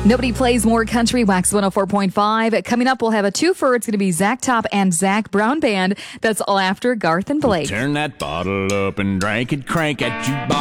Nobody plays more country. Wax 104.5. Coming up, we'll have a twofer. It's going to be Zach Top and Zach Brown Band. That's all after Garth and Blake. Turn that bottle up and drink it, crank at you.